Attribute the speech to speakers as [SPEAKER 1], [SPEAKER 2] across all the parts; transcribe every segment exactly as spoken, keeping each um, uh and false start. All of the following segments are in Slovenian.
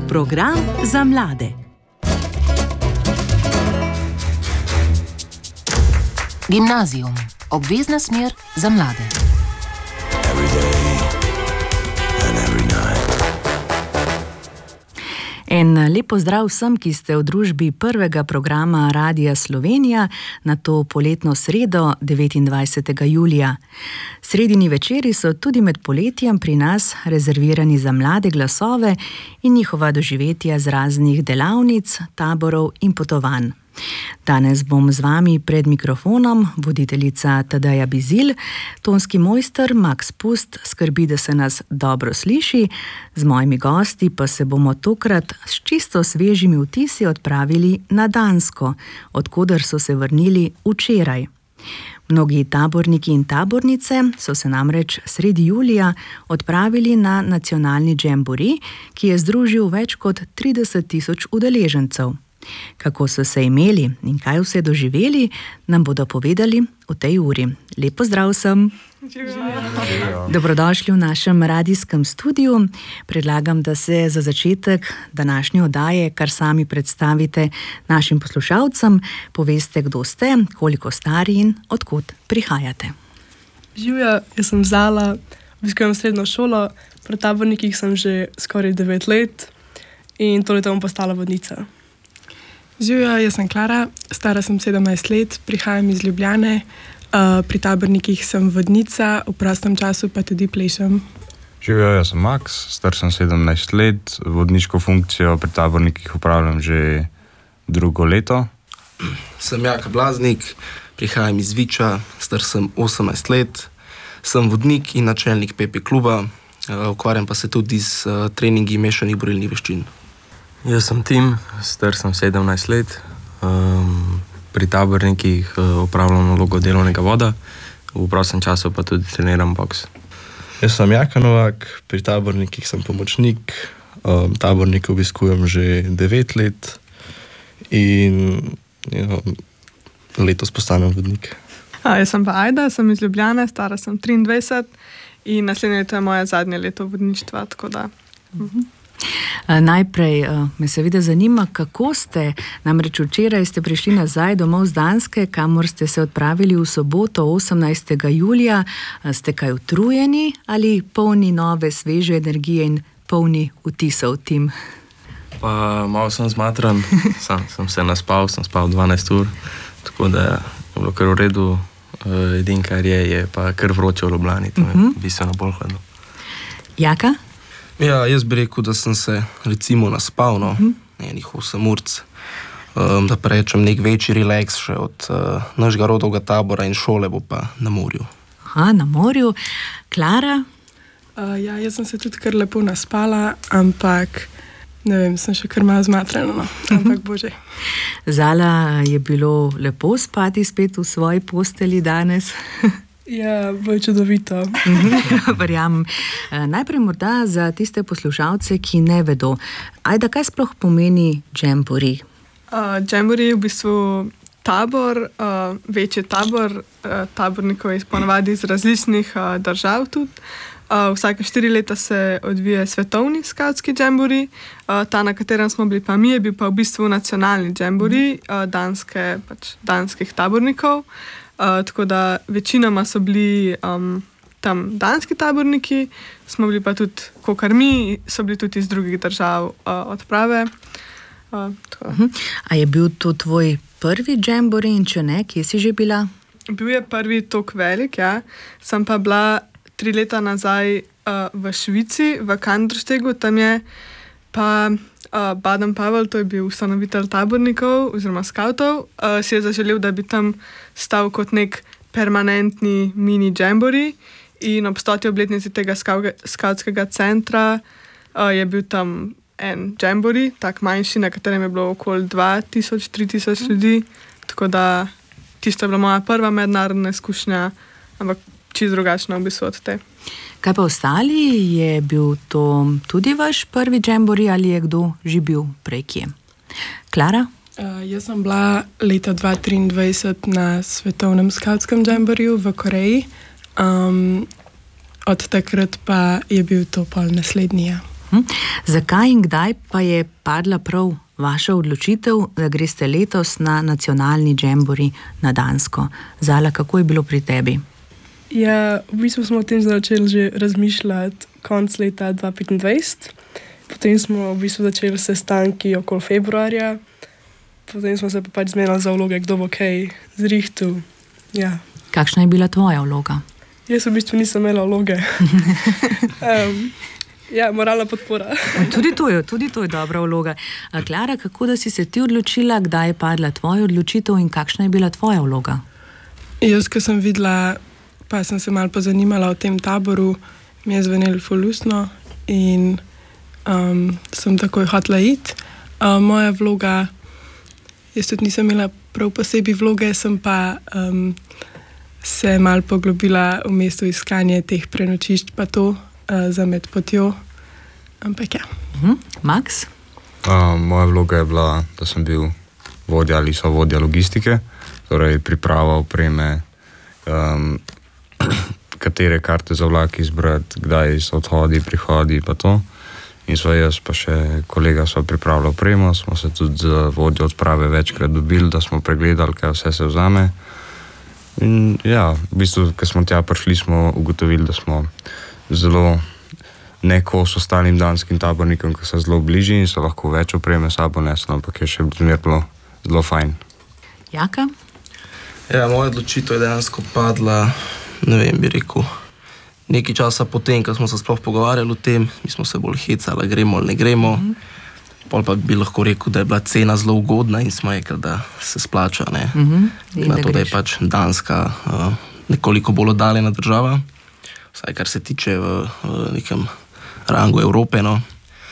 [SPEAKER 1] Program za mlade. Gimnazijum. Obvezna smer za mlade. En lep pozdrav vsem, ki ste v družbi prvega programa Radia Slovenija na to poletno sredo devetindvajsetega julija. Sredini večeri so tudi med poletjem pri nas rezervirani za mlade glasove in njihova doživetja z raznih delavnic, taborov in potovanj. Danes bom z vami pred mikrofonom voditeljica Tadeja Bizilj, tonski mojster Max Pust skrbi, da se nas dobro sliši, z mojimi gosti pa se bomo tokrat s čisto svežimi vtisi odpravili na Dansko, od koder so se vrnili včeraj. Mnogi taborniki in tabornice so se namreč sredi julija odpravili na nacionalni džembori, ki je združil več kot trideset tisoč udeležencev. Kako so se imeli in kaj vse doživeli, nam bodo povedali v tej uri. Lep pozdrav vsem! Dobrodošli v našem radijskem studiu. Predlagam, da se za začetek današnje oddaje kar sami predstavite našim poslušalcem, poveste, kdo ste, koliko stari in odkot prihajate.
[SPEAKER 2] Živja, jaz sem Zala, obiskujem srednjo šolo, pri tabornikih sem že skoraj devet let in to leto bom postala vodnica.
[SPEAKER 3] Živjo, jaz sem Klara, stara sem sedemnajst let, prihajam iz Ljubljane, uh, pri tabornikih sem vodnica, v prostem času pa tudi plešem.
[SPEAKER 4] Živjo, jaz sem Max, star sem sedemnajst let, vodniško funkcijo pri tabornikih upravljam že drugo leto.
[SPEAKER 5] Sem Jaka Blaznik, prihajam iz Viča, star sem osemnajst let, sem vodnik in načelnik P P kluba, uh, ukvarjam pa se tudi z uh, treningi mešanih borilnih veščin.
[SPEAKER 6] Jaz sem Tim, star sem sedemnajst let, um, pri tabornikih uh, upravljam nalogo delovnega voda, v prostem času pa tudi treniram boks.
[SPEAKER 7] Jaz sem Jaka Novak, pri tabornikih sem pomočnik, um, tabornik obiskujem že devet let in jo, letos postanem vodnik.
[SPEAKER 2] A, jaz sem pa Ajda, sem iz Ljubljane, stara sem triindvajset in naslednje leto je moje zadnje leto vodništva, tako da... Uh-huh.
[SPEAKER 1] Najprej me seveda zanima, kako ste, namreč včeraj ste prišli nazaj domov z Danske, kamor ste se odpravili v soboto osemnajstega julija. Ste kaj utrujeni ali polni nove, sveže energije in polni vtisov, Tim?
[SPEAKER 6] Pa malo sem zmatran, sam sem se naspal, sem spal dvanajst ur, tako da je bilo kar v redu. Edin, kar je, je pa kar vroče v Ljubljani, to je uh-huh. bistveno bolj hladno.
[SPEAKER 1] Jaka?
[SPEAKER 5] Ja, jaz bi rekel, da sem se recimo naspal, no, hmm. enih osem urc, um, da pa rečem nek večji relaks še od uh, našega rodovega tabora in šole bo pa na morju.
[SPEAKER 1] Aha, na morju. Klara?
[SPEAKER 3] Uh, ja, jaz sem se tudi kar lepo naspala, ampak ne vem, sem še kar malo zmatrena, no, ampak bože.
[SPEAKER 1] Zala, je bilo lepo spati spet v svoji posteli danes?
[SPEAKER 3] Ja, bo je čudovito.
[SPEAKER 1] Verjamem. Najprej morda za tiste poslušalce, ki ne vedo. Ajda, kaj sploh pomeni džembori?
[SPEAKER 2] Uh, džembori je v bistvu tabor, uh, večji tabor, uh, tabornikov je ponavadi iz različnih uh, držav tudi. Uh, vsake štiri leta se odvije svetovni skavtski džembori, uh, ta, na katerem smo bili pa mi, je bil pa v bistvu nacionalni džembori uh, danske, pač danskih tabornikov. Uh, tako da večinoma so bili um, tam danski taborniki, smo bili pa tudi, kakor mi, so bili tudi iz drugih držav uh, odprave. Uh,
[SPEAKER 1] uh-huh. A je bil to tvoj prvi džembori in če ne, kje si že bila?
[SPEAKER 2] Bil je prvi tok velik, ja. Sem pa bila tri leta nazaj uh, v Švici, v Kanderstegu, tam je pa... Uh, Baden Pavel, to je bil ustanovitelj tabornikov oziroma skavtov, uh, si je zaželel, da bi tam stal kot nek permanentni mini džembori in ob stoti obletnici tega skavtskega centra uh, je bil tam en džembori, tak manjši, na katerem je bilo okoli dva tisoč, tri tisoč ljudi, tako da tisto je bila moja prva mednarodna izkušnja, ampak čisto drugačna v bistvu od te.
[SPEAKER 1] Kaj pa ostali? Je bil to tudi vaš prvi džembori ali je kdo že bil prej kje? Klara?
[SPEAKER 3] Uh, jaz sem bila leta dva tisoč triindvajset na svetovnem skavtskem džemboriju v Koreji. Um, od takrat pa je bil to pol naslednji.
[SPEAKER 1] Uh-huh. Zakaj in kdaj pa je padla prav vaša odločitev, da greste letos na nacionalni džembori na Dansko? Zala, kako je bilo pri tebi?
[SPEAKER 3] Ja, v bistvu smo o tem začeli že razmišljati konc leta dva tisoč petindvajset. Potem smo v bistvu začeli sestanki okoli februarja. Potem smo se pa pač zmenili za vloge, kdo bo kaj zrihtal. Ja.
[SPEAKER 1] Kakšna je bila tvoja vloga?
[SPEAKER 3] Jaz v bistvu nisem imela vloge. um, ja, moralna podpora.
[SPEAKER 1] Tudi to je, tudi to je dobra vloga. A Klara, kako da si se ti odločila, kdaj je padla tvoja odločitev in kakšna je bila tvoja vloga?
[SPEAKER 3] Jaz, ko sem videla, pa sem se malo pozanimala o tem taboru, mi je zvenelo fulustno in um, sem takoj hotela iti. Uh, moja vloga, jaz tudi nisem imela prav posebej vloge, sem pa um, se malo poglobila v mestu iskanje teh prenočišč, pa to uh, za med potjo. Ampak ja.
[SPEAKER 1] Uh-huh. Max?
[SPEAKER 4] Uh, moja vloga je bila, da sem bil vodja ali so vodja logistike, torej priprava opreme, um, katere karte za vlak izbrati, kdaj so odhodi, prihodi pa to. In sva jaz pa še kolega sva pripravila opremo, smo se tudi z vodjo odprave večkrat dobili, da smo pregledali, kaj vse se vzame. In ja, v bistvu, ko smo tja prišli, smo ugotovili, da smo zelo neko s ostalim danskim tabornikom, ki so zelo bližji in so lahko več opreme sabo nesli, ampak je še bilo zelo fajn.
[SPEAKER 1] Jaka?
[SPEAKER 5] Ja, moja odločitev je dejansko padla, ne vem, bi rekel, nekaj časa potem, ko smo se sploh pogovarjali o tem, mi smo se bolj hecali, gremo ali ne gremo. Mm-hmm. Pol pa bi lahko rekel, da je bila cena zelo ugodna in smo rekli, da se splača. Mm-hmm. Na to, da je pač Danska uh, nekoliko bolj oddaljena država, vsaj kar se tiče v, v nekem rangu Evrope. No.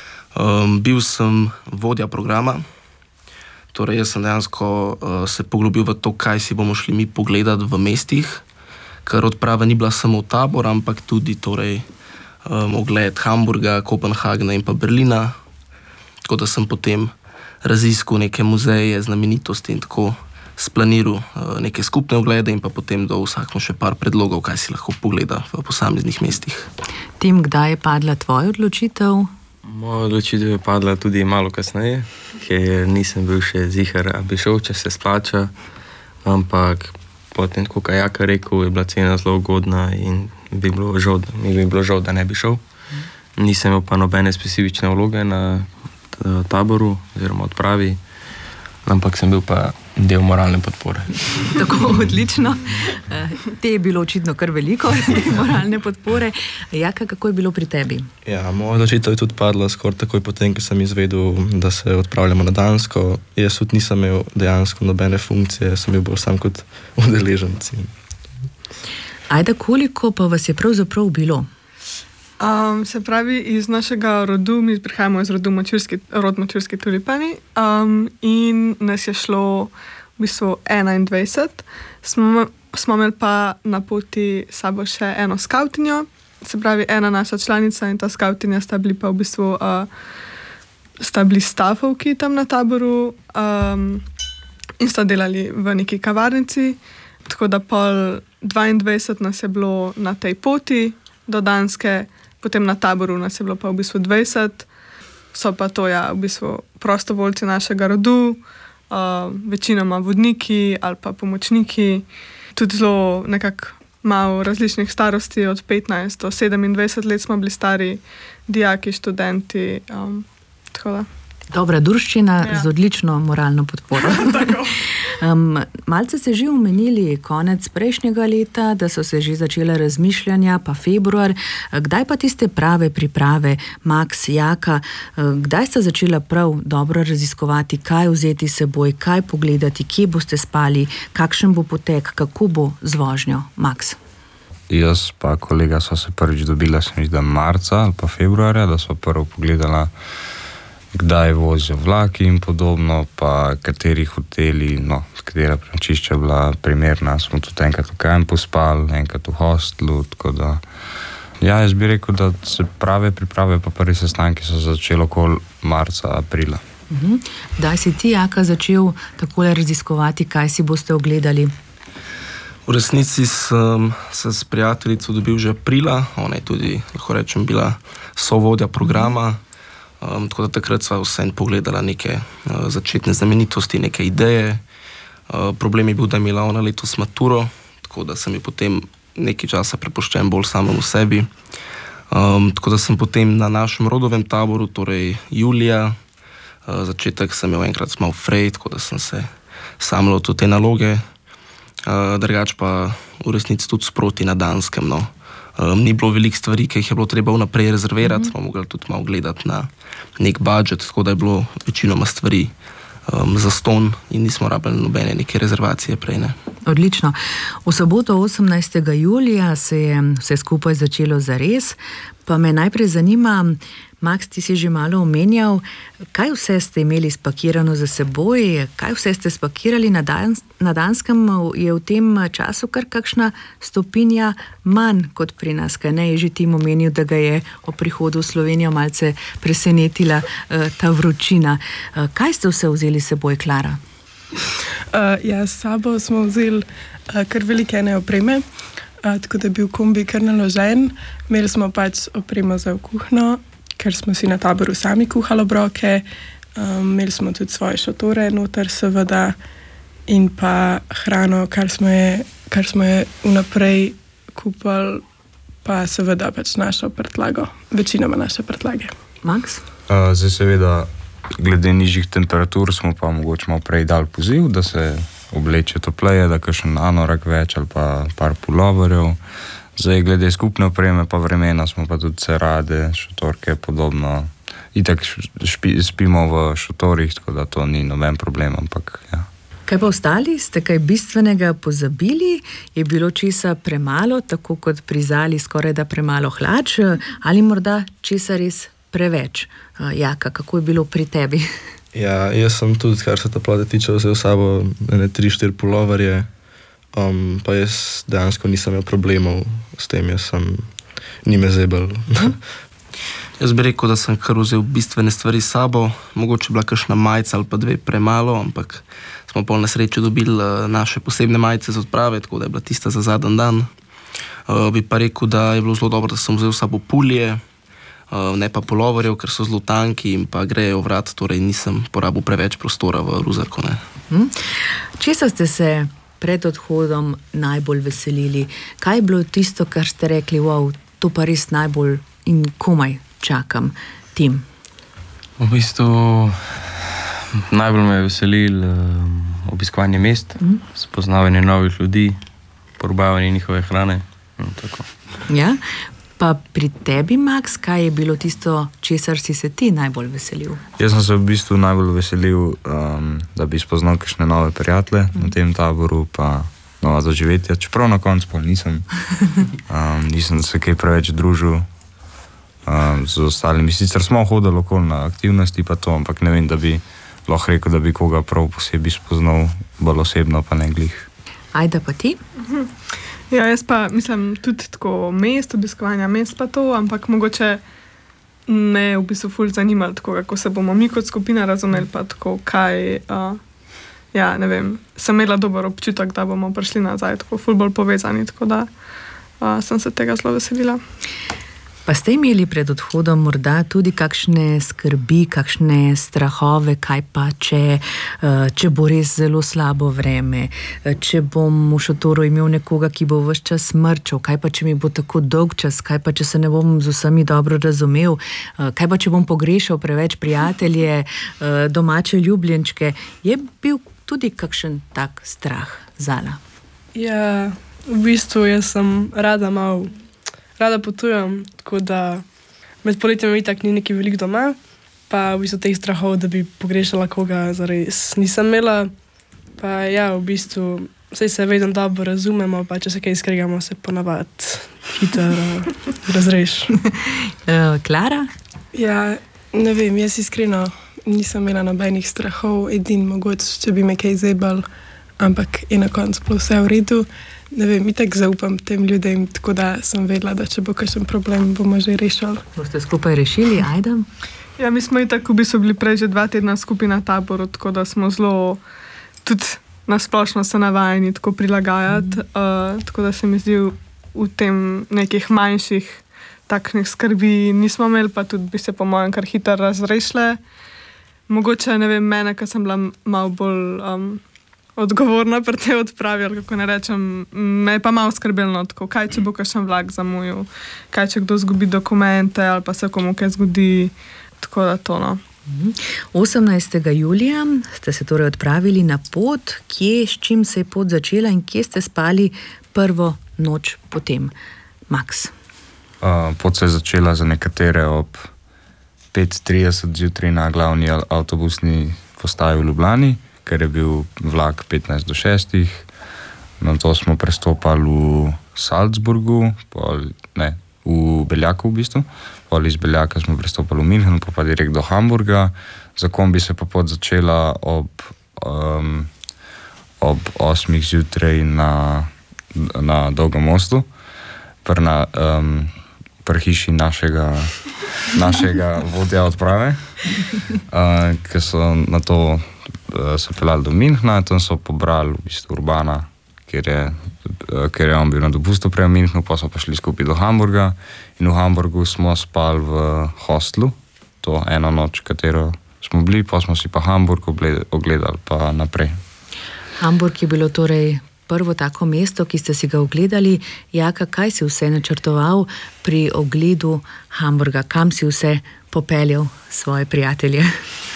[SPEAKER 5] Um, bil sem vodja programa, torej jaz sem dejansko uh, se poglobil v to, kaj si bomo šli mi pogledati v mestih, ker odprava ni bila samo tabor, ampak tudi torej, um, ogled Hamburga, Kopenhagna in pa Berlina. Tako da sem potem raziskal neke muzeje, znamenitosti in tako splaniral uh, neke skupne oglede in pa potem do vsakmo še par predlogov, kaj si lahko pogleda v posameznih mestih.
[SPEAKER 1] Tim, kdaj je padla tvoja odločitev?
[SPEAKER 6] Moja odločitev je padla tudi malo kasneje, ker nisem bil še ziher, a bi šel, če se splača, ampak potem, kot je Jaka rekel, je bila cena zelo ugodna in bi bilo žal, mi bi bilo žal, da ne bi šel. Nisem imel pa nobene specifične vloge na taboru oziroma odpravi, ampak sem bil pa del moralne podpore.
[SPEAKER 1] Tako, odlično. Te je bilo očitno kar veliko, te moralne podpore. Jaka, kako je bilo pri tebi?
[SPEAKER 7] Ja, moja odločitev je tudi padla skoraj takoj potem, ko sem izvedel, da se odpravljamo na Dansko. Jaz tudi nisem imel dejansko nobene funkcije, sem bil bolj sam kot udeleženec.
[SPEAKER 1] Ajde, koliko pa vas je pravzaprav bilo?
[SPEAKER 2] Um, se pravi, iz našega rodu, mi prihajamo iz rodu Močurski, rod Močurski tulipani um, in nas je šlo v bistvu enaindvajset. Smo, smo imeli pa na poti sabo še eno skautinjo, se pravi, ena naša članica in ta skautinja sta bili pa v bistvu uh, sta bili stafovki tam na taboru um, in sta delali v neki kavarnici, tako da pol dvaindvajset nas je bilo na tej poti do Danske. Potem na taboru nas je bilo pa v bistvu dvajset, so pa to ja, v bistvu prostovoljci našega rodu, uh, večinoma vodniki ali pa pomočniki, tudi zelo nekako malo različnih starosti, od petnajst do sedemindvajset let smo bili stari, dijaki, študenti, um, tako da.
[SPEAKER 1] Dobra durščina, ja. Z odlično moralno podporo. um, malce ste že omenili konec prejšnjega leta, da so se že začela razmišljanja, pa februar. Kdaj pa tiste prave priprave, Max, Jaka, kdaj sta začela prav dobro raziskovati, kaj vzeti seboj, kaj pogledati, kje boste spali, kakšen bo potek, kako bo z vožnjo, Max?
[SPEAKER 4] Jaz pa kolega so se prvič dobila, sem mislim, da marca ali pa februarja, da so prvo pogledala, kdaj vozijo vlaki in podobno, pa kateri hoteli, no, katera prenočišča je bila primerna. Smo tudi enkrat v kampu spali, enkrat v hostlu, tako da ja, jaz bi rekel, da se prave priprave pa prvi sestanki so začeli okoli marca, aprila.
[SPEAKER 1] Mhm. Kdaj si ti, Jaka, začel takole raziskovati, kaj si boste ogledali?
[SPEAKER 5] V resnici sem se s prijateljico dobil že aprila, ona je tudi, lahko rečem, bila sovodja programa. Um, tako da takrat sva vsem pogledala neke uh, začetne znamenitosti, neke ideje. Uh, problem je bil, da je imela ona letos maturo, tako da sem jo potem nekaj časa prepuščen bolj samemu sebi. Um, tako da sem potem na našem rodovem taboru, torej julija, uh, začetek sem jo enkrat mal frej, tako da sem se sam lotil te naloge. Uh, drugač pa v resnici tudi sproti na Danskem. No. Um, ni bilo veliko stvari, ki jih je bilo treba vnaprej rezervirati, smo mm -hmm. mogli tudi malo gledati na nek budžet, tako da je bilo večinoma stvari um, za ston in nismo rabili nobene neke rezervacije prej. Ne.
[SPEAKER 1] Odlično. V soboto osemnajstega julija se je vse skupaj začelo zares, pa me najprej zanima, Maks, ti si že malo omenjal, kaj vse ste imeli spakirano za seboj, kaj vse ste spakirali na, dans, na Danskem, je v tem času kar kakšna stopinja manj kot pri nas, kaj ne, je že tim omenil, da ga je o prihodu v Slovenijo malce presenetila uh, ta vročina. Uh, kaj ste vse vzeli s seboj, Klara?
[SPEAKER 3] Uh, ja, s sabo smo vzeli uh, kar velike ene opreme, uh, tako da je bil kombi kar naložen. Imeli smo pač opremo za v kuhno, ker smo si na taboru sami kuhali obroke, um, imeli smo tudi svoje šotore noter seveda in pa hrano, kar smo je, kar smo je vnaprej kupili, pa seveda pač našo prtljago, večinoma naše prtljage.
[SPEAKER 1] Maks?
[SPEAKER 4] Uh, zdaj seveda, glede nižjih temperatur smo pa mogoče malo prej dali poziv, da se obleče topleje, da kakšen anorak več ali pa par puloverjev. Zdaj, glede skupne opreme pa vremena smo pa tudi cerade, šotorke, podobno. Itak špi, spimo v šotorih, tako da to ni noben problem, ampak ja.
[SPEAKER 1] Kaj pa ostali? Ste kaj bistvenega pozabili? Je bilo česa premalo, tako kot pri Zali skoraj da premalo hlač, ali morda česa res preveč? Jaka, kako je bilo pri tebi?
[SPEAKER 7] Ja, jaz sem tudi, kar se toplode tiče, vzel v sabo ene tri, štiri puloverje, um, pa jaz dejansko nisem imel problemov s tem, jaz sem nime zebel.
[SPEAKER 5] Jaz bi rekel, da sem kar vzel bistvene stvari s sabo, mogoče bila kakšna majica ali pa dve premalo, ampak smo pol na srečo dobili naše posebne majice za odprave, tako da je bila tista za zadnji dan. Uh, bi pa rekel, da je bilo zelo dobro, da sem vzel s sabo pulje, Uh, ne pa puloverjev, ker so zelo tanki in pa grejo vrat, torej nisem porabil preveč prostora v ruzaku.
[SPEAKER 1] Hmm. Česa ste se pred odhodom najbolj veselili? Kaj je bilo tisto, kar ste rekli, wow, to pa res najbolj in komaj čakam, Tim?
[SPEAKER 6] V bistvu najbolj me je veselil um, obiskovanje mest, hmm. spoznavanje novih ljudi, probavanje njihove hrane. No, tako.
[SPEAKER 1] Ja. Pa pri tebi, Maks, kaj je bilo tisto, česar si se ti najbolj veselil?
[SPEAKER 4] Jaz sem se v bistvu najbolj veselil, um, da bi spoznal kakšne nove prijatelje mm. na tem taboru, pa nova doživetja. Čeprav na koncu pa nisem, um, nisem se kaj preveč družil um, z ostalimi. Sicer smo hodili okoli na aktivnosti, pa to, ampak ne vem, da bi lahko rekel, da bi koga prav posebej spoznal, bolj osebno pa ne glih.
[SPEAKER 1] Ajda, pa ti?
[SPEAKER 2] Mhm. Ja, jaz pa mislim tudi tako mest, obiskovanja mest pa to, ampak mogoče me v bistvu ful zanimalo tako, kako se bomo mi kot skupina razumeli, pa tako kaj, uh, ja, ne vem, sem imela dober občutek, da bomo prišli nazaj tako ful bolj povezani, tako da uh, sem se tega zelo veselila.
[SPEAKER 1] Pa ste imeli pred odhodom morda tudi kakšne skrbi, kakšne strahove, kaj pa, če, če bo res zelo slabo vreme, če bom v šotoru imel nekoga, ki bo ves čas smrčal, kaj pa, če mi bo tako dolg čas, kaj pa, če se ne bom z vsemi dobro razumel, kaj pa, če bom pogrešal preveč prijatelje, domače ljubljenčke. Je bil tudi kakšen tak strah, Zala?
[SPEAKER 8] Ja, v bistvu jaz sem rada malo Rada potujem, tako da med poletjem itak ni nekaj veliko doma, pa v bistvu teh strahov, da bi pogrešala koga, zares nisem imela. Pa ja, v bistvu vse se vedno dobro razumemo, pa če se kaj skregamo, se ponavadi hitro razreš.
[SPEAKER 1] Klara?
[SPEAKER 3] Ja, ne vem, jaz iskreno nisem imela nobenih strahov, edin mogoče, če bi me kaj zebal, ampak je na koncu bilo vse v redu. Ne vem, itak zaupam tem ljudem, tako da sem vedela, da če bo kakšen problem, bomo že rešili.
[SPEAKER 1] Boste skupaj rešili, Ajda?
[SPEAKER 2] Ja, mi smo itak v bistvu bili prej že dva tedna skupaj na taboru, tako da smo zelo tudi nasplošno se navajeni tako prilagajati, mm. uh, tako da se mi zdi v tem nekih manjših takšnih skrbi nismo imeli, pa tudi bi se po mojem kar hitro razrešile. Mogoče, ne vem, mene, ker sem bila malo bolj um, odgovorna pri tej odpravi, ali kako ne rečem, me je pa malo skrbelo, tako, kaj če bo kakšen vlak zamujil, kaj če kdo zgubi dokumente ali pa se komu kaj zgodi, tako da to, no.
[SPEAKER 1] osemnajstega julija ste se torej odpravili na pot, kje, s čim se je pot začela in kje ste spali prvo noč potem. Max.
[SPEAKER 4] Uh, pot se je začela za nekatere ob pet trideset zjutraj na glavni avtobusni postaji v Ljubljani, ker je bil vlak petnajst do šestih. Na to smo prestopali v Salzburgu, pol, ne, v Beljaku v bistvu. Pol iz Beljaka smo prestopali v München, pa pa direkt do Hamburga. Za kombi se pa pot začela ob, um, ob osmih zjutraj na, na Dolgem mostu, pri na, um, pri hiši našega, našega vodja odprave, uh, ki so na to se peljali do Münchna, tam so pobrali v bistvu Urbana, kjer je, kjer je on bil na dopustu prej v Münchnu, pa so pa šli skupaj do Hamburga in v Hamburgu smo spali v hostlu, to eno noč, katero smo bili, pa smo si pa Hamburg ogledali pa naprej.
[SPEAKER 1] Hamburg je bilo torej prvo tako mesto, ki ste si ga ogledali. Jaka, kaj si vse načrtoval pri ogledu Hamburga? Kam si vse popeljal svoje prijatelje?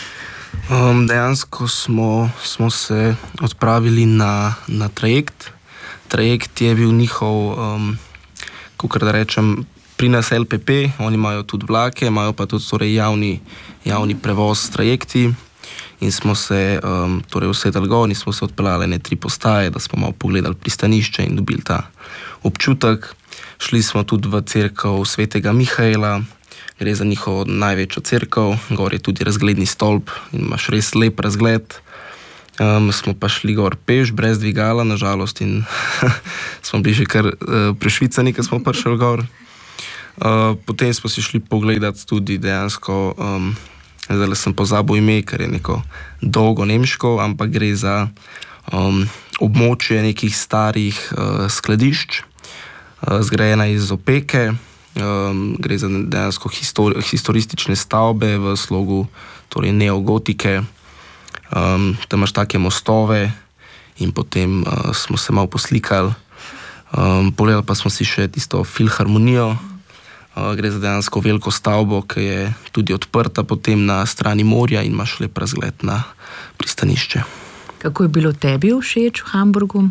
[SPEAKER 5] Um, dejansko smo, smo se odpravili na, na trajekt. Trajekt je bil njihov, um, kakor da rečem, pri nas L P P, oni imajo tudi vlake, imajo pa tudi torej javni, javni prevoz s trajekti in smo se um, torej usedali gor in smo se odpeljali na tri postaje, da smo malo pogledali pristanišče in dobili ta občutek. Šli smo tudi v cerkev Svetega Mihaela. Gre za njihovo največjo cerkev, gor je tudi razgledni stolp in imaš res lep razgled. Um, smo pa šli gor peš, brez dvigala, nažalost, in smo bili že kar uh, prešvicani, ko smo prišli gor. Uh, potem smo si šli pogledati tudi dejansko, um, zdaj sem pozabil ime, ker je neko dolgo nemško, ampak gre za um, območje nekih starih uh, skladišč, uh, zgrajena iz opeke. Um, gre za dejansko histori historistične stavbe v slogu torej neogotike. Um, tam imaš take mostove in potem uh, smo se malo poslikali. Um, pogledali pa smo si še tisto filharmonijo. Uh, gre za dejansko veliko stavbo, ki je tudi odprta potem na strani morja in imaš lep razgled na pristanišče.
[SPEAKER 1] Kako je bilo tebi všeč v Hamburgu?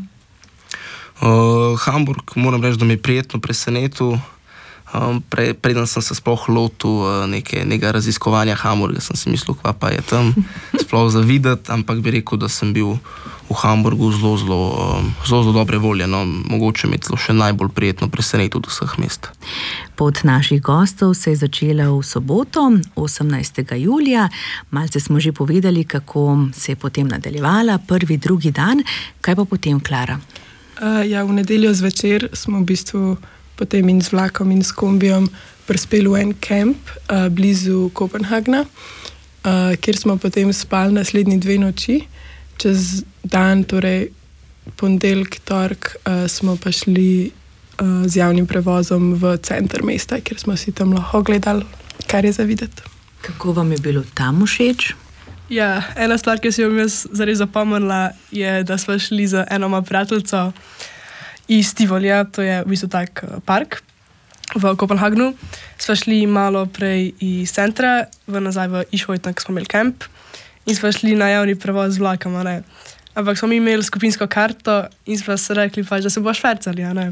[SPEAKER 5] Uh, Hamburg, moram reči, da me je prijetno presenetil. Um, pre, preden sem se sploh lotil uh, neke, nekega raziskovanja Hamburga, sem si mislil, kva pa je tam sploh za videti, ampak bi rekel, da sem bil v Hamburgu zelo, zelo, um, zelo, zelo dobre volje, no, mogoče me je še najbolj prijetno presenetil od vseh mest.
[SPEAKER 1] Pot naših gostov se je začela v soboto, osemnajstega julija. Malce smo že povedali, kako se je potem nadaljevala, prvi, drugi dan. Kaj pa potem, Klara?
[SPEAKER 3] Uh, ja, v nedeljo zvečer smo v bistvu potem in z vlakom in s kombijem prispeli v en kemp uh, blizu Kopenhagna, uh, kjer smo potem spali naslednji dve noči. Čez dan, torej ponedeljek, torek, uh, smo pa šli uh, z javnim prevozom v center mesta, kjer smo si tam lahko gledali, kar je za videti.
[SPEAKER 1] Kako vam je bilo tam všeč?
[SPEAKER 8] Ja, ena stvar, ki si jo jaz zares zapomnila, je, da smo šli z enoma prijateljico iz Tivolija, to je v bistvu tak park v Kopenhagnu. Sva šli malo prej iz centra, v nazaj v Išhojten, ko smo imeli kamp, in sva šli na javni prevoz z vlakom, ne. Ampak smo imeli skupinsko karto in sva se rekli, pač, da se bo švercali, ne.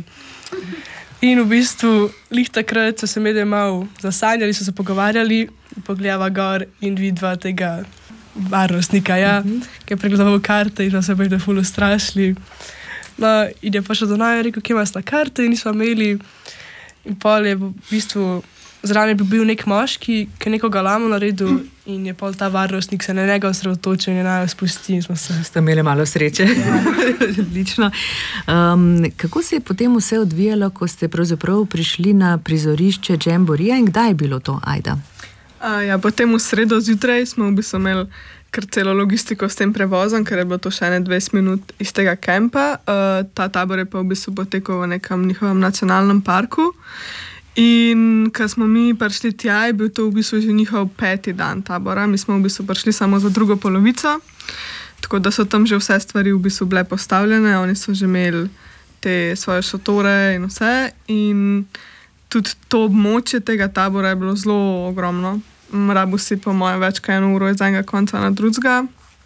[SPEAKER 8] In v bistvu, lih takrat so se medje malo zasanjali, so se pogovarjali, pogledava gor in vidva tega varnostnika, ja, mm-hmm. ki je pregledoval karte in smo se bojde ful ustrašili. No, in je pa še do naj rekel, kje imaš ta karte, in nismo imeli. In pol je v bistvu, zraven je bil nek moški, ki je neko galamo naredil in je pol ta varnostnik se na njega osredotočil in je naj spusti in smo se...
[SPEAKER 1] Ste imeli malo sreče. Ja. Odlično. Um, kako se je potem vse odvijalo, ko ste pravzaprav prišli na prizorišče Jamborija in kdaj je bilo to, Ajda?
[SPEAKER 2] A, ja, potem v sredo zjutraj smo v bistvu imeli kar celo logistiko s tem prevozom, ker je bilo to še ene dvajset minut iz tega kempa. Uh, ta tabor je pa v bistvu potekal v nekem njihovem nacionalnem parku. In ko smo mi prišli tja, je bil to v bistvu že njihov peti dan tabora. Mi smo v bistvu prišli samo za drugo polovico, tako da so tam že vse stvari v bistvu bile postavljene, oni so že imeli te svoje šotore in vse. In tudi to območje tega tabora je bilo zelo ogromno. Rabu si po mojem več kot eno uro iz enega konca na drugega.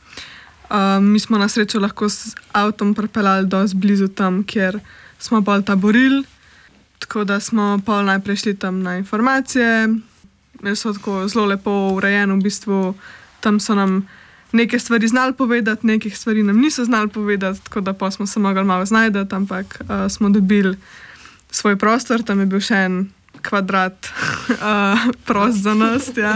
[SPEAKER 2] Um, mi smo na srečo lahko s avtom pripeljali dosti blizu tam, kjer smo pol taborili. Tako da smo pol najprej šli tam na informacije. Imeli so tako zelo lepo urejeno, v bistvu tam so nam neke stvari znali povedati, nekih stvari nam niso znali povedati, tako da pa smo se mogli malo znajdati, ampak uh, smo dobili svoj prostor, tam je bil še en kvadrat uh, prost za nas, ja.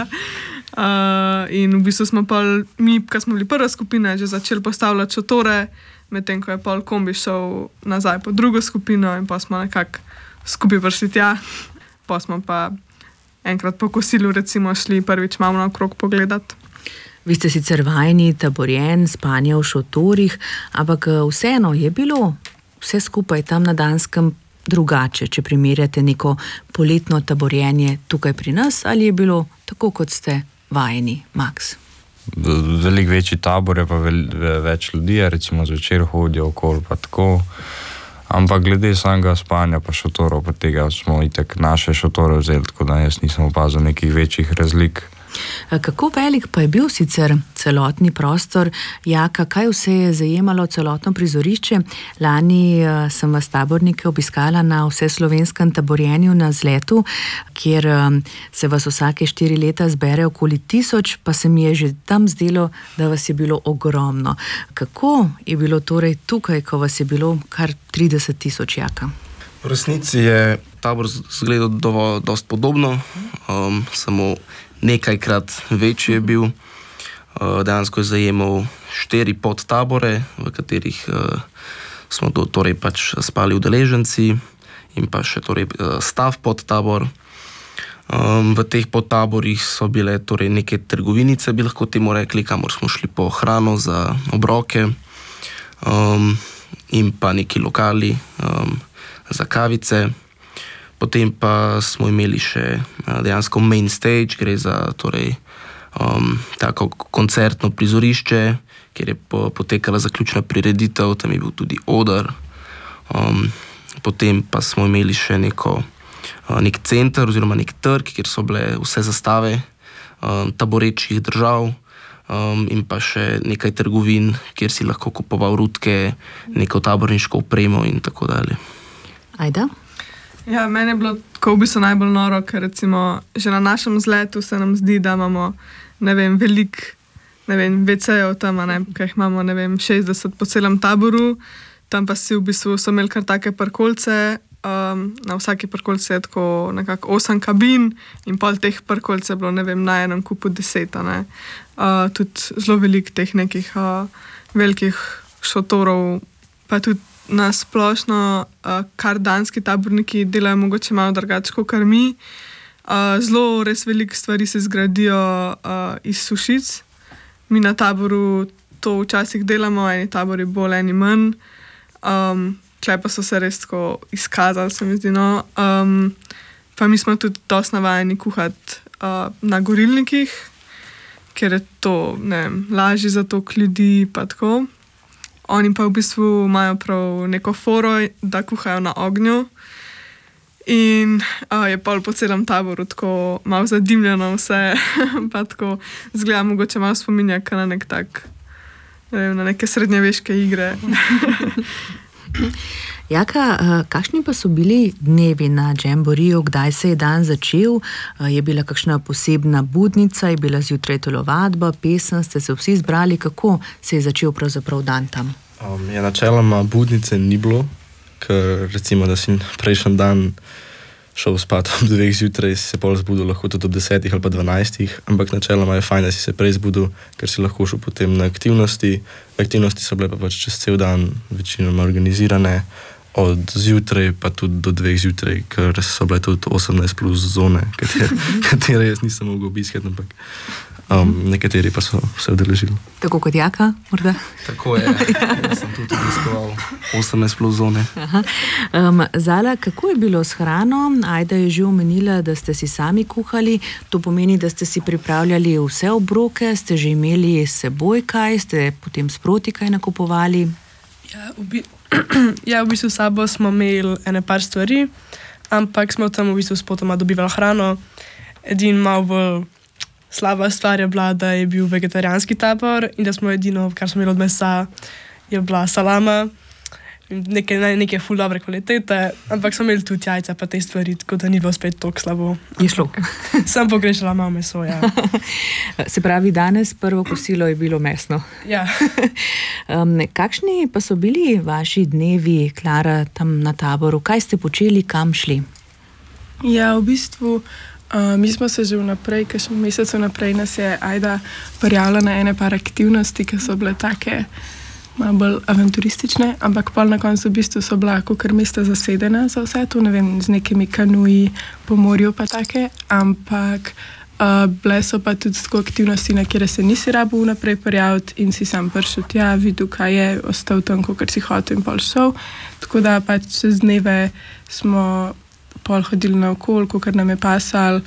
[SPEAKER 2] Uh, in v bistvu smo pa mi, ko smo bili prva skupina, že začeli postavljati šotore, medtem ko je pol kombi šel nazaj po drugo skupino in pa smo nekako skupaj prišli tja. Pa smo pa enkrat po kosilu recimo šli prvič malo naokrog pogledati.
[SPEAKER 1] Vi ste sicer vajeni taborjen, spanja v šotorih, ampak vseeno je bilo vse skupaj tam na Danskem drugače, če primerjate neko poletno taborjenje tukaj pri nas, ali je bilo tako, kot ste vajeni, Max?
[SPEAKER 4] Veliko večji tabor je pa vel, več ljudi, recimo zvečer hodijo okoli pa tako. Ampak glede samega spanja pa šotorov, pa tega smo itak naše šotore vzeli, tako da jaz nisem opazil nekih večjih razlik.
[SPEAKER 1] Kako velik pa je bil sicer celotni prostor? Jaka, kaj vse je zajemalo celotno prizorišče? Lani sem vas tabornike obiskala na vseslovenskem taborjenju na Zletu, kjer se vas vsake štiri leta zbere okoli tisoč, pa se mi je že tam zdelo, da vas je bilo ogromno. Kako je bilo torej tukaj, ko vas je bilo kar trideset tisoč, Jaka?
[SPEAKER 5] V resnici je tabor zgledal dovolj dosti podobno, um, samo nekajkrat večji je bil. Uh, dejansko je zajemal štiri podtabore, v katerih uh, smo do, torej pač spali udeleženci in pa še torej uh, stav podtabor. Um, v teh podtaborih so bile torej neke trgovinice, bi lahko temu rekli, kamor smo šli po hrano za obroke, um, in pa neki lokali um, za kavice. Potem pa smo imeli še dejansko main stage, gre za torej, um, tako koncertno prizorišče, kjer je po, potekala zaključna prireditev, tam je bil tudi oder. Um, potem pa smo imeli še neko, uh, nek center oziroma nek trg, kjer so bile vse zastave um, taborečih držav, um, in pa še nekaj trgovin, kjer si lahko kupoval rutke, neko taborniško opremo in tako dalje.
[SPEAKER 1] Ajda?
[SPEAKER 2] Ja, meni je bilo tako v bistvu najbolj noro, ker recimo že na našem Zletu se nam zdi, da imamo, ne vem, veliko, ne vem, ve ce-jev tam, ne, ker jih imamo, ne vem, šestdeset po celem taboru, tam pa si v bistvu so imeli kar take parkolce, um, na vsaki parkolce je tako nekako osem kabin in pol teh parkolce je bilo, ne vem, na enem kupu deset, ne. Uh, tudi zelo veliko teh nekih uh, velikih šotorov, pa tudi na splošno, uh, kar danski taborniki delajo mogoče malo drugače kot kar mi. Uh, zelo res veliko stvari se zgradijo uh, iz sušic. Mi na taboru to včasih delamo, eni tabori bolj, eni manj. Um, Tlej pa so se res tako izkazali, se mi zdi, no. Um, pa mi smo tudi dosti navajeni kuhati uh, na gorilnikih, ker je to, ne vem, lažje za toliko ljudi, pa tako. Oni pa v bistvu imajo prav neko foro, da kuhajo na ognju in uh, je pol po celem taboru tako malo zadimljeno vse, pa tako zgleda mogoče malo spominja na nek tak, ne vem, na neke srednjeveške igre.
[SPEAKER 1] Jaka, kakšni pa so bili dnevi na Jamboriju, kdaj se je dan začel? Je bila kakšna posebna budnica, je bila zjutraj telovadba, pesem, ste se vsi zbrali, kako se je začel pravzaprav dan tam?
[SPEAKER 7] Um, ja, načeloma budnice ni bilo, ker recimo, da si prejšnji dan šel spat ob dveh zjutraj, si se pol zbudil lahko tudi ob desetih ali pa dvanajstih, ampak načeloma je fajn, da si se prej zbudil, ker si lahko šel potem na aktivnosti. Aktivnosti so bile pa pač čez cel dan večinoma organizirane, od zjutraj pa tudi do dveh zjutraj, ker so bile tudi osemnajst plus zone, katere, katere jaz nisem mogel obiskati, ampak um, nekateri pa so se udeležili.
[SPEAKER 1] Tako kot Jaka, morda?
[SPEAKER 5] Tako je, jaz sem tudi obiskoval osemnajst plus zone.
[SPEAKER 1] Um, Zala, kako je bilo s hrano? Ajda je že omenila, da ste si sami kuhali, to pomeni, da ste si pripravljali vse obroke, ste že imeli s seboj kaj, ste potem sproti kaj nakupovali?
[SPEAKER 8] Ja, v, bi ja, v bistvu sabo smo imeli ene par stvari, ampak smo tam v bistvu spotoma dobivali hrano. Edin malo bolj slaba stvar je bila, da je bil vegetarijanski tabor in da smo edino, kar smo imeli od mesa, je bila salama, neke, neke ful dobre kvalitete, ampak smo imeli tudi jajca pa te stvari, tako da ni bilo spet toliko slabo.
[SPEAKER 1] Je šlo.
[SPEAKER 8] Sem pogrešala malo meso, ja.
[SPEAKER 1] Se pravi, danes prvo kosilo je bilo mesno.
[SPEAKER 8] Ja.
[SPEAKER 1] um, kakšni pa so bili vaši dnevi, Klara, tam na taboru? Kaj ste počeli, kam šli?
[SPEAKER 3] Ja, v bistvu Uh, mi smo se že vnaprej, kakšen mesec vnaprej nas je Ajda prijavila na ene par aktivnosti, ki so bile take malo bolj avanturistične, ampak pol na koncu v bistvu so bila kakor mesta zasedena za vse to, ne vem, z nekimi kanuji po morju pa take, ampak uh, bile so pa tudi tako aktivnosti, na kjer se nisi rabil vnaprej prijaviti in si sam prišel tja, videl, kaj je, ostal tam, kakor si hotel in pol šel. Tako da pač čez dneve smo pol hodili naokol, kakor nam je pasal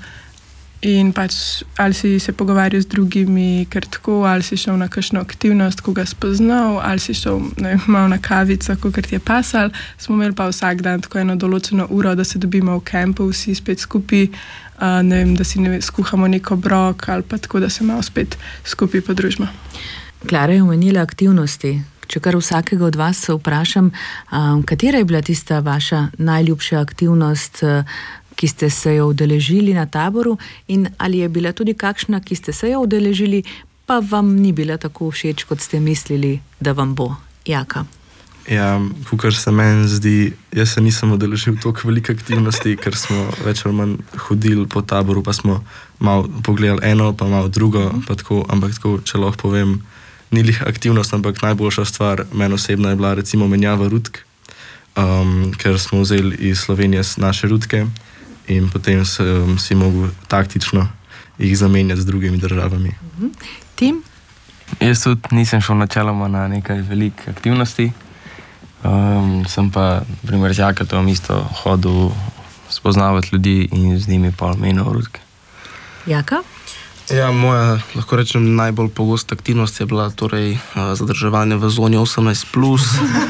[SPEAKER 3] in pač ali si se pogovarjal z drugimi kar tako, ali si šel na kakšno aktivnost, ko ga spoznal, ali si šel, ne vem, malo na kavico, kakor ti je pasal. Smo imeli pa vsak dan tako eno določeno uro, da se dobimo v kempu vsi spet skupaj, uh, ne vem, da si ne vem, skuhamo neko obrok ali pa tako, da se malo spet skupaj podružimo.
[SPEAKER 1] Klara je omenila aktivnosti. Če kar vsakega od vas vprašam, um, katera je bila tista vaša najljubša aktivnost, ki ste se jo udeležili na taboru, in ali je bila tudi kakšna, ki ste se jo udeležili, pa vam ni bila tako všeč, kot ste mislili, da vam bo? Jaka?
[SPEAKER 7] Ja, kakor se meni zdi, jaz se nisem udeležil toliko velike aktivnosti, ker smo več ali manj hodili po taboru, pa smo malo pogledali eno, pa malo drugo, pa tako, ampak tako, če lahko povem, ni lih aktivnost, ampak najboljša stvar meni osebno je bila recimo menjava rutk, um, ker smo vzeli iz Slovenije naše rutke in potem sem si mogel taktično jih zamenjati z drugimi državami.
[SPEAKER 1] Uh-huh. Tim?
[SPEAKER 6] Jaz tudi nisem šel načeloma na nekaj velik aktivnosti, um, sem pa primer z Jakatom isto hodil spoznavati ljudi in z njimi pa menjal rutke.
[SPEAKER 1] Jaka?
[SPEAKER 5] Ja, moja, lahko rečem, najbolj pogosta aktivnost je bila torej uh, zadrževanje v zoni osemnajst plus.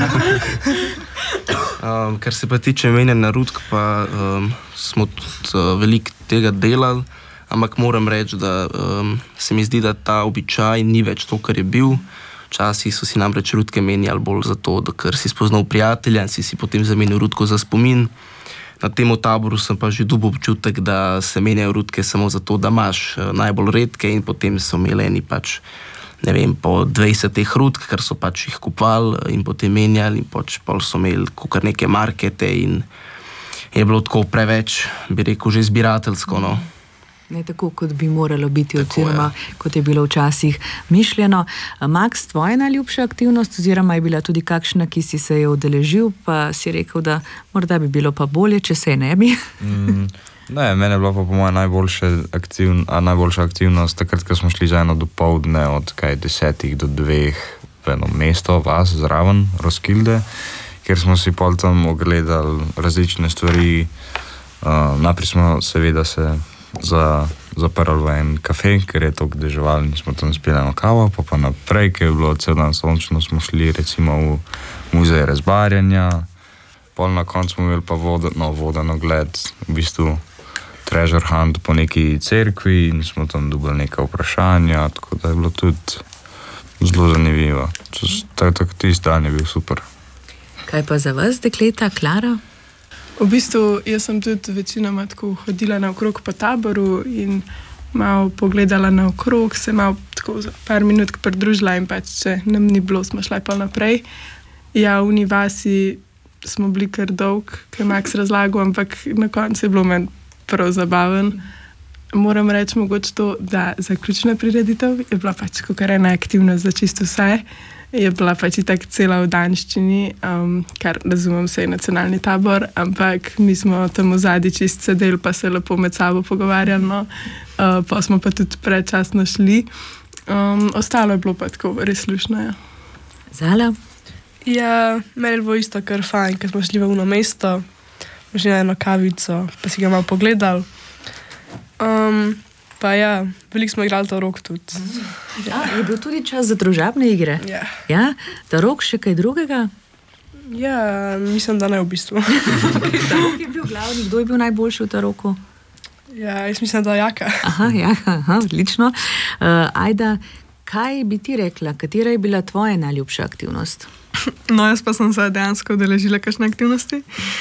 [SPEAKER 5] um, ker se pa tiče menjanja rutk, pa um, smo tudi uh, veliko tega delali, ampak moram reči, da um, se mi zdi, da ta običaj ni več to, kar je bil. Včasih so si namreč rutke menjali bolj zato, da ker si spoznal prijatelja in si si potem zamenil rutko za spomin. Na tem taboru sem pa že dobil občutek, da se menjajo rutke samo zato, da imaš najbolj redke in potem so imeli eni pač, ne vem, po dvajsetih rutk, ker so pač jih kupovali in potem menjali in pač pol so imeli kar neke markete in je bilo tako preveč, bi rekel, že zbirateljsko, no.
[SPEAKER 1] Ne tako, kot bi moralo biti, oziroma kot je bilo včasih mišljeno. Max, tvoja najljubša aktivnost, oziroma je bila tudi kakšna, ki si se je udeležil, pa si rekel, da morda bi bilo pa bolje, če se ne bi?
[SPEAKER 4] Mm, ne, mene je bila pa po moja najboljša, aktivn, najboljša aktivnost takrat, ko smo šli za eno dopoldne od kaj desetih do dveh v eno mesto, vas zraven, Roskilde, kjer smo si pol tam ogledali različne stvari. Uh, najprej smo seveda se za, zaprli v en kafe, ker je toliko deževalo in smo tam spili eno kavo, pa pa naprej, ker je bilo cel dan sončno, smo šli recimo v muzej razbarjanja, pol na koncu smo imeli pa voden, no, voden ogled, v bistvu treasure hunt po neki cerkvi in smo tam dobili neka vprašanja, tako da je bilo tudi zelo zanimivo. Tako tisti dan je bil super.
[SPEAKER 1] Kaj pa za vas, dekleta, Klara?
[SPEAKER 3] V bistvu, jaz sem tudi večinoma tako hodila naokrog po taboru in malo pogledala naokrog, se malo tako za par minut pridružila in pač, če nam ni bilo, smo šla pa naprej. Ja, v Univasi smo bili kar dolg, ker je Max razlagal, ampak na koncu je bilo meni prav zabaven. Moram reči mogoče to, da zaključna prireditev je bila pač kakor ena aktivnost za čisto vse je bila pač itak cela v danščini, um, kar razumem, se je nacionalni tabor, ampak mi smo tam v zadnji čist sedeli, pa se lepo med sabo pogovarjali, no. uh, pa smo pa tudi predčasno šli. Um, ostalo je bilo pa tako res slušno. Ja.
[SPEAKER 1] Zala?
[SPEAKER 8] Ja, meni je bilo isto kar fajn, ker smo šli v uno mesto, smo šli na eno kavico, pa si ga malo pogledali. Um, pa ja, veliko smo igrali ta rok tudi.
[SPEAKER 1] Ja, je bil tudi čas za družabne igre.
[SPEAKER 8] Ja.
[SPEAKER 1] Ja? Ta rok še kaj drugega?
[SPEAKER 8] Ja, mislim, da ne v bistvu.
[SPEAKER 1] Ta rok je bil glavni, kdo je bil najboljši v ta roku?
[SPEAKER 8] Ja, jaz mislim, da Jaka.
[SPEAKER 1] Aha, ja, aha, odlično. Uh, Ajda, kaj bi ti rekla, katera je bila tvoja najljubša aktivnost?
[SPEAKER 2] No, jaz pa sem se dejansko udeležila kakšne aktivnosti.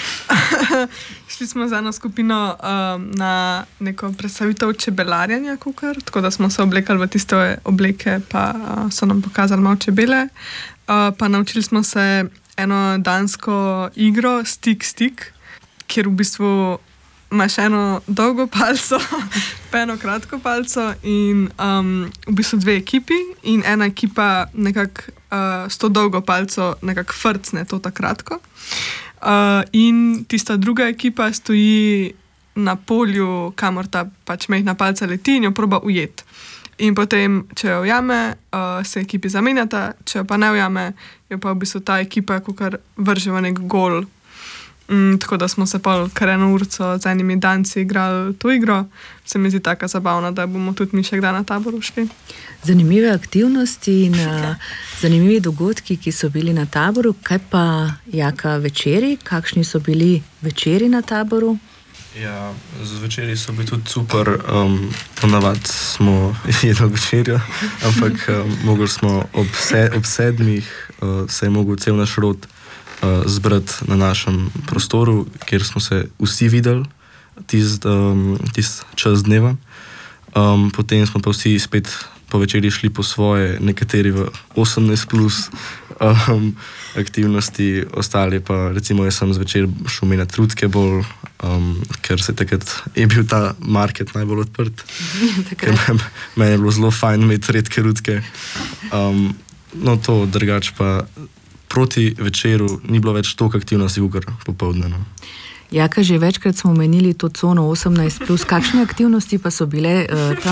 [SPEAKER 2] Šli smo z eno skupino um, na neko predstavitev čebelarjenja, kukar, tako da smo se oblekali v tiste obleke, pa uh, so nam pokazali malo čebele. Uh, pa naučili smo se eno dansko igro, stik-stik, kjer v bistvu imaš eno dolgo palco, pa eno kratko palco in um, v bistvu dve ekipi in ena ekipa nekako uh, s to dolgo palco nekako frcne to ta kratko. Uh, in tista druga ekipa stoji na polju, kamor ta pač mehna palca leti in jo proba ujeti. In potem, če jo ujame, uh, se ekipi zamenjata, če jo pa ne ujame, jo pa v bistvu ta ekipa kukar vrže v nek gol. Mm, tako da smo se pol kar eno urco z enimi danci igrali to igro. Se mi zdi taka zabavna, da bomo tudi mi še kdaj na taboru šli.
[SPEAKER 1] Zanimive aktivnosti in uh, zanimivi dogodki, ki so bili na taboru. Kaj pa, Jaka, večeri? Kakšni so bili večeri na taboru?
[SPEAKER 7] Ja, zvečeri so bili tudi super. Um, ponavad smo jedli večerjo, ampak um, mogli smo ob, se, ob sedmih uh, se je mogel cel naš rod Uh, zbrati na našem prostoru, kjer smo se vsi videli tisti um, tist čas dneva. Um, potem smo pa vsi spet po večeri šli po svoje, nekateri v osemnajst plus um, aktivnosti, ostali pa, recimo jaz sem zvečer šel menjati trutke bolj, um, ker se takrat je bil ta market najbolj odprt. Ker meni je bilo zelo fajn imeti redke rutke. Um, no to drugače pa proti večeru ni bilo več toliko aktivnosti, kot popoldne. No.
[SPEAKER 1] Jaka, že večkrat smo omenili to cono osemnajst plus. Kakšne aktivnosti pa so bile uh, tam?